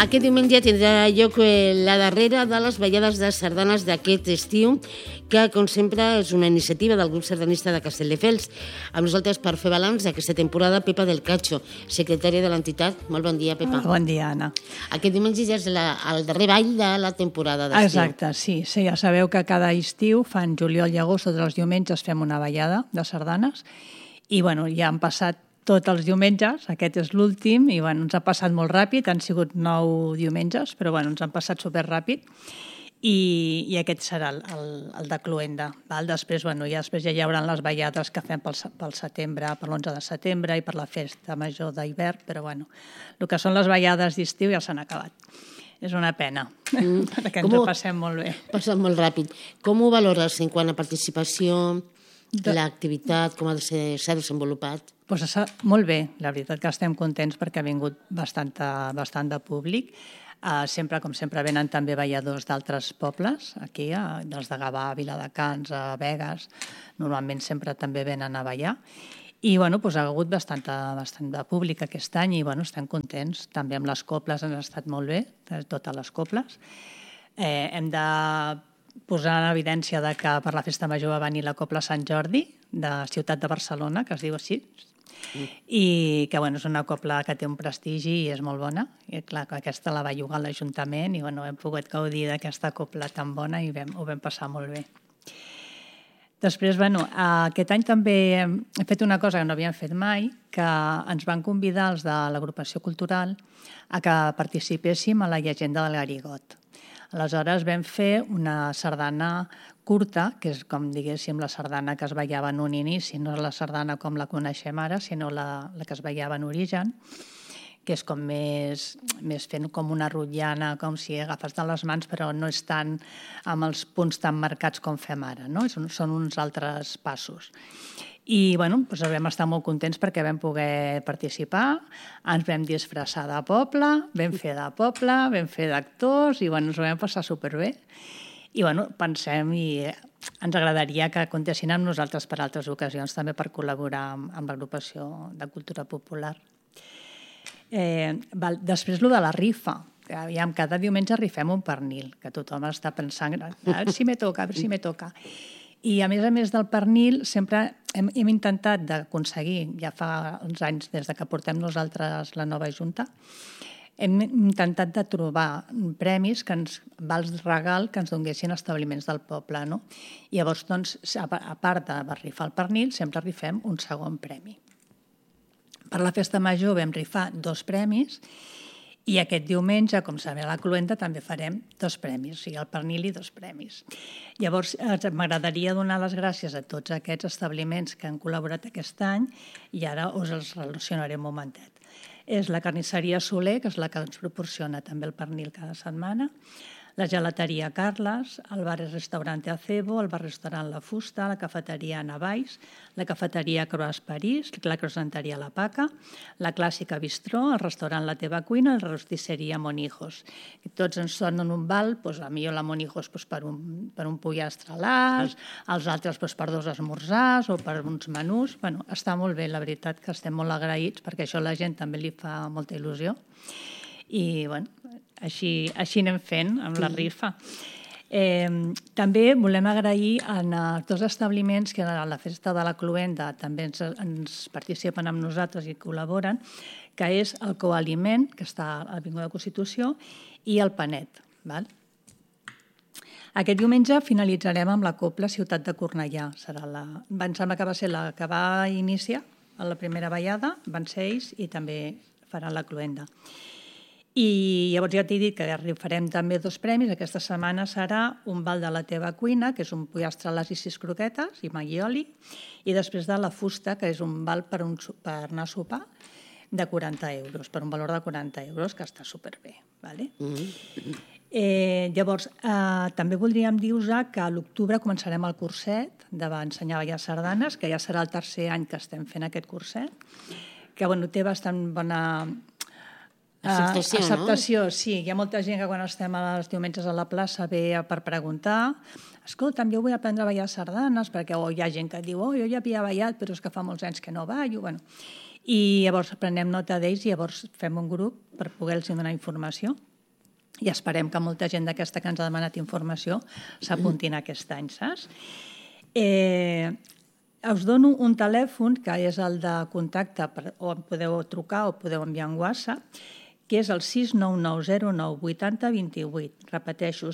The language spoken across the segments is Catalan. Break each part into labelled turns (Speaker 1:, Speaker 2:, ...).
Speaker 1: Aquest diumenge tindrà lloc la darrera de les ballades de sardanes d'aquest estiu, que, com sempre, és una iniciativa del grup sardanista de Castelldefels. Amb nosaltres, per fer balanç d'aquesta temporada, Pepa del Cacho, secretària de l'entitat. Molt bon dia, Pepa.
Speaker 2: Bon dia, Anna.
Speaker 1: Aquest diumenge ja és el darrer ball de la temporada d'estiu.
Speaker 2: Exacte, sí. Ja sabeu que cada estiu, fan juliol i agost, tots els diumenges fem una ballada de sardanes i ja han passat tots els diumenges, aquest és l'últim, i ens ha passat molt ràpid, han sigut 9 diumenges, però ens han passat superràpid, i aquest serà el de Cluenda. Després ja hi haurà les ballades que fem pel setembre, per l'11 de setembre i per la festa major d'hivern, però el que són les ballades d'estiu ja s'han acabat. És una pena, perquè ens ho passem molt bé.
Speaker 1: Passem molt ràpid. Com ho valores en quant a participació, l'activitat, com s'ha desenvolupat?
Speaker 2: Molt bé, la veritat que estem contents perquè ha vingut bastant de públic. Com sempre, venen també balladors d'altres pobles, aquí, dels de Gavà, Viladecans, a Begues. Normalment sempre també venen a ballar. I ha hagut bastant de públic aquest any i estem contents. També amb les coples han estat molt bé, totes les coples. Hem de posar en evidència que per la festa major va venir la Copla Sant Jordi, de Ciutat de Barcelona, que es diu així, i que és una copla que té un prestigi i és molt bona. I clar, aquesta la va llogar l'Ajuntament i hem pogut gaudir d'aquesta copla tan bona i ho vam passar molt bé. Després, aquest any també hem fet una cosa que no havíem fet mai, que ens van convidar els de l'agrupació cultural a que participéssim a la llegenda del Garigot. Aleshores vam fer una sardana curta, que és com diguéssim la sardana que es ballava en un inici, no la sardana com la coneixem ara, sinó la que es ballava en origen, que és com més fent com una rotllana, com si agafes de les mans, però no és tant amb els punts tan marcats com fem ara, no? Són uns altres passos. I vam estar molt contents perquè vam poder participar, ens vam disfressar de poble, vam fer d'actors i ens ho vam passar superbé. I pensem i ens agradaria que comptessin amb nosaltres per altres ocasions, també per col·laborar amb l'agrupació de cultura popular. Després, el de la rifa. Cada diumenge rifem un pernil, que tothom està pensant, a veure si me toca. I a més del pernil, sempre hem intentat d'aconseguir, ja fa uns anys des que portem nosaltres la nova Junta, hem intentat de trobar premis, vals regal, que ens donguessin establiments del poble. Llavors, a part de rifar el pernil, sempre rifem un segon premi. Per la festa major vam rifar 2 premis i aquest diumenge, com sabeu, a la Cluenda també farem 2 premis, o sigui, el pernil i 2 premis. Llavors, m'agradaria donar les gràcies a tots aquests establiments que han col·laborat aquest any i ara us els relacionaré un momentet. És la carnisseria Soler, que és la que ens proporciona també el pernil cada setmana, la gelateria Carles, el bar i restaurante Acebo, el bar-restaurant La Fusta, la cafeteria Navais, la cafeteria Croix París, la croissanteria La Paca, la clàssica Bistró, el restaurant La Teva Cuina, la rostisseria Monijos. Tots ens donen un val, a mi la Monijos per un pollastre a l'as, els altres per 2 esmorzars o per uns menús. Està molt bé, la veritat que estem molt agraïts perquè això a la gent també li fa molta il·lusió. I així anem fent amb la rifa. També volem agrair a 2 establiments que a la festa de la Cluenda també ens participen amb nosaltres i col·laboren, que és el Coaliment, que està a l'Avinguda Constitució, i el Panet. Aquest diumenge finalitzarem amb la Copla Ciutat de Cornellà. Em sembla que va ser la que va iniciar a la primera ballada, van ser ells i també faran la Cluenda. I llavors ja t'he dit que rifarem també 2 premis. Aquesta setmana serà un val de La Teva Cuina, que és un pollastre a l'as i 6 croquetes i maggioli, i després de La Fusta, que és un val per anar a sopar de 40 euros, per un valor de 40 euros, que està superbé. Llavors, també voldríem dir-vos que a l'octubre començarem el curset d'ensenyar a ballar sardanes, que ja serà el 3è any que estem fent aquest curset, que té bastant bona acceptació, sí. Hi ha molta gent que quan estem els diumenges a la plaça ve per preguntar escolta'm, jo vull aprendre a ballar sardanes, perquè hi ha gent que diu jo ja havia ballat, però és que fa molts anys que no ballo. I llavors prenem nota d'ells i llavors fem un grup per poder-los donar informació. i esperem que molta gent d'aquesta que ens ha demanat informació s'apuntin aquest any, saps? Us dono un telèfon, que és el de contacte, o podeu trucar o podeu enviar un WhatsApp, que és el 699 09 80 28. Repeteixo,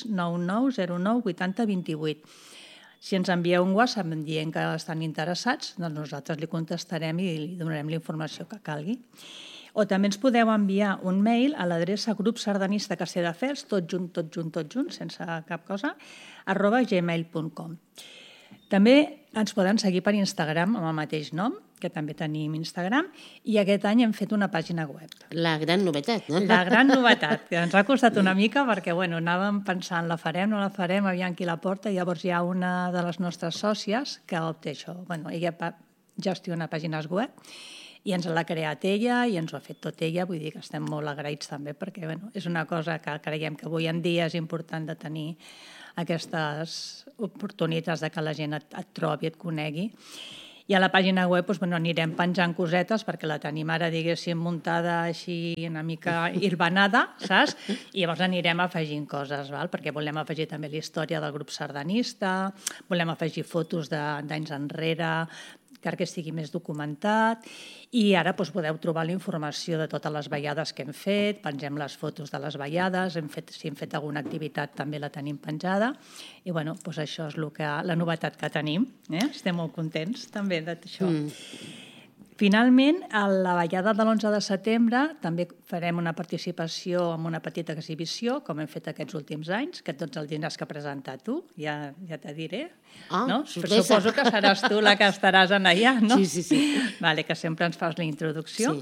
Speaker 2: 699 09 80 28. Si ens envieu un WhatsApp dient que estan interessats, doncs nosaltres li contestarem i li donarem la informació que calgui. O també ens podeu enviar un mail a l'adreça grupsardanista-castelldefels, tot junt, sense cap cosa, @gmail.com. També ens poden seguir per Instagram amb el mateix nom, que també tenim Instagram, i aquest any hem fet una pàgina web.
Speaker 1: La gran novetat, no?
Speaker 2: La gran novetat, que ens ha costat una mica perquè anàvem pensant, la farem, no la farem, aviam qui la porta, i llavors hi ha una de les nostres sòcies que opta això. Ella gestiona pàgines web i ens l'ha creat ella i ens ho ha fet tot ella, vull dir que estem molt agraïts també perquè és una cosa que creiem que avui en dia és important de tenir aquestes oportunitats de que la gent et trobi, et conegui. I a la pàgina web anirem penjant cosetes perquè la tenim ara, diguéssim, muntada així una mica irbanada, saps? I llavors anirem afegint coses, perquè volem afegir també la història del grup sardanista, volem afegir fotos d'anys enrere, que estigui més documentat, i ara podeu trobar la informació de totes les ballades que hem fet, pengem les fotos de les ballades, si hem fet alguna activitat també la tenim penjada, i això és la novetat que tenim. Estem molt contents també d'això. Finalment, a la ballada de l'11 de setembre també farem una participació en una petita exhibició, com hem fet aquests últims anys, que tots els tindràs que presentar tu, ja te diré.
Speaker 1: Sorpresa.
Speaker 2: Suposo que seràs tu la que estaràs allà, no?
Speaker 1: Sí.
Speaker 2: Vale, que sempre ens fas la introducció.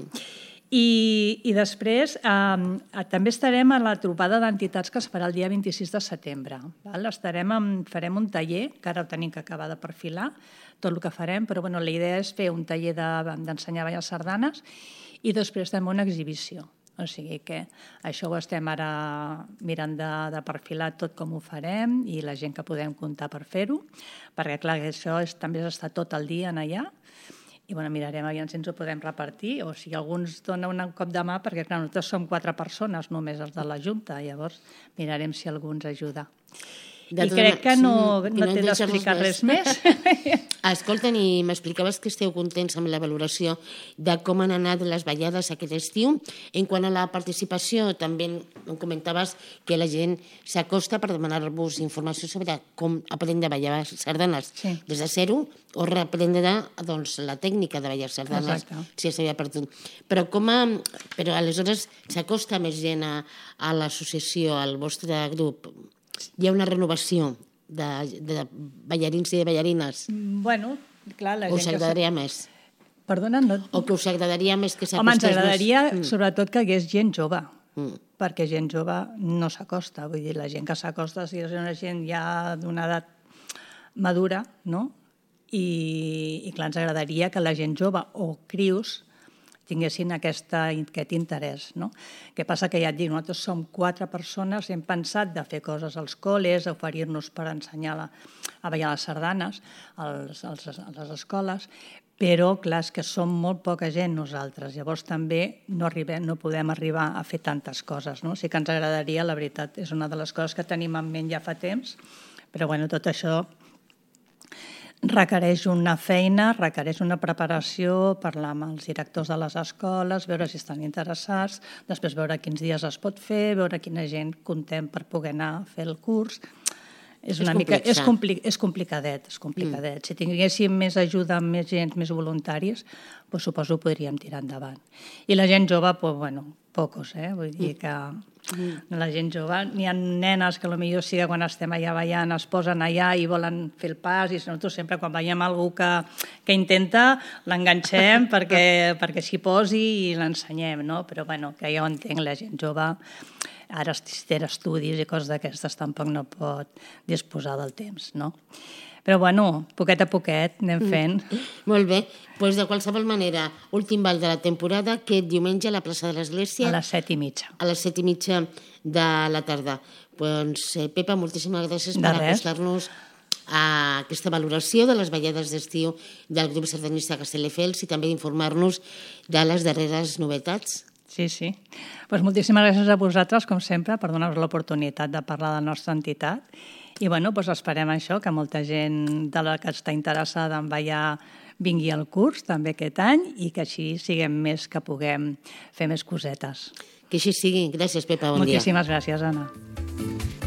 Speaker 2: I després també estarem a la trobada d'entitats que es farà el dia 26 de setembre. Farem un taller, que ara ho tenim que acabar de perfilar, tot el que farem, però la idea és fer un taller d'ensenyar ballar sardanes i després també una exhibició. O sigui que això ho estem ara mirant de perfilar tot com ho farem i la gent que podem comptar per fer-ho, perquè clar, això també és estar tot el dia allà i mirarem aviam si ens ho podem repartir o si algú ens dona un cop de mà, perquè clar, nosaltres som 4 persones només els de la Junta, llavors mirarem si algú ens ajuda. I crec que no t'he d'explicar res més.
Speaker 1: Escolta, i m'explicaves que esteu contents amb la valoració de com han anat les ballades aquest estiu. En quant a la participació, també em comentaves que la gent s'acosta per demanar-vos informació sobre com aprendre a ballar sardanes des de zero o reprendre la tècnica de ballar sardanes, si s'havia perdut. Però aleshores s'acosta més gent a l'associació, al vostre grup? Hi ha una renovació de ballarins i de ballarines?
Speaker 2: Clar, la gent...
Speaker 1: O us agradaria més?
Speaker 2: Perdona?
Speaker 1: O que us agradaria més que s'acostés més?
Speaker 2: Home, ens agradaria sobretot que hi hagués gent jove, perquè gent jove no s'acosta. Vull dir, la gent que s'acosta és una gent ja d'una edat madura, no? I clar, ens agradaria que la gent jove o crios tinguessin aquest interès. Què passa? Que ja et dic, nosaltres som 4 persones, hem pensat de fer coses als col·les, oferir-nos per ensenyar a ballar les sardanes a les escoles, però clar, és que som molt poca gent nosaltres, llavors també no podem arribar a fer tantes coses. Sí que ens agradaria, la veritat, és una de les coses que tenim en ment ja fa temps, però tot això requereix una feina, requereix una preparació, parlar amb els directors de les escoles, veure si estan interessats, després veure quins dies es pot fer, veure quina gent contem per poder anar a fer el curs. És complicadet. Si tinguéssim més ajuda, més gent, més voluntaris, suposo que podríem tirar endavant. I la gent jove, pocos, vull dir que la gent jove, n'hi ha nenes que potser sí que quan estem allà ballant es posen allà i volen fer el pas i nosaltres sempre quan veiem algú que intenta l'enganxem perquè s'hi posi i l'ensenyem, però que ja ho entenc, la gent jove ara si té estudis i coses d'aquestes tampoc no pot disposar del temps, no? Però, poquet a poquet anem fent.
Speaker 1: Molt bé. Doncs de qualsevol manera, últim ball de la temporada, aquest diumenge a la plaça de l'Església.
Speaker 2: A les 7:30.
Speaker 1: A les 7:30 de la tarda. Doncs, Pepa, moltíssimes gràcies per acostar-nos a aquesta valoració de les ballades d'estiu del grup sardanista Castelldefels i també d'informar-nos de les darreres novetats
Speaker 2: Sí, sí. Doncs moltíssimes gràcies a vosaltres, com sempre, per donar-nos l'oportunitat de parlar de la nostra entitat. I doncs esperem això, que molta gent de la que està interessada en ballar vingui al curs també aquest any i que així siguem més, que puguem fer més cosetes.
Speaker 1: Que així sigui. Gràcies, Pepa, bon dia.
Speaker 2: Moltíssimes gràcies, Anna.